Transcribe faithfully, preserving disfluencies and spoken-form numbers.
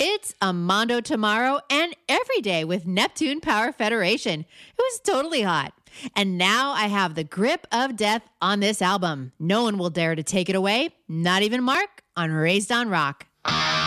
It's Amando Tomorrow and Every Day with Neptune Power Federation. It was totally hot. And now I have the grip of death on this album. No one will dare to take it away, not even Mark on Raised on Rock.